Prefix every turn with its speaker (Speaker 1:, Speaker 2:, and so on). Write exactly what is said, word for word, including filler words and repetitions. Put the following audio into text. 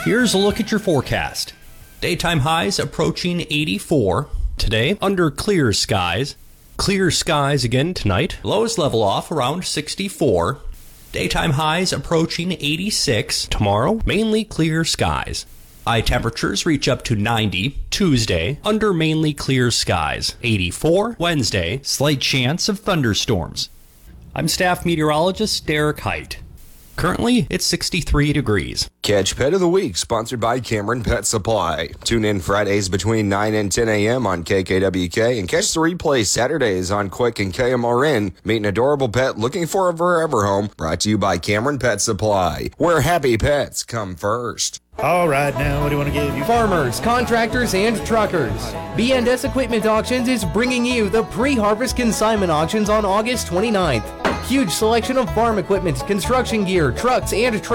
Speaker 1: Here's a look at your forecast. Daytime highs approaching eighty-four. Today, under clear skies. Clear skies again tonight. Lows level off around sixty-four. Daytime highs approaching eighty-six. Tomorrow, mainly clear skies. High temperatures reach up to ninety. Tuesday, under mainly clear skies. eighty-four. Wednesday, slight chance of thunderstorms. I'm staff meteorologist Derek Height. Currently, it's sixty-three degrees.
Speaker 2: Catch Pet of the Week, sponsored by Cameron Pet Supply. Tune in Fridays between nine and ten a.m. on K K W K and catch the replay Saturdays on Quick and K M R N. Meet an adorable pet looking for a forever home. Brought to you by Cameron Pet Supply, where happy pets come first.
Speaker 3: All right, now, what do you want to give you?
Speaker 4: Farmers, contractors, and truckers. B and S Equipment Auctions is bringing you the pre-harvest consignment auctions on August twenty-ninth. Huge selection of farm equipment, construction gear, trucks, and trailers.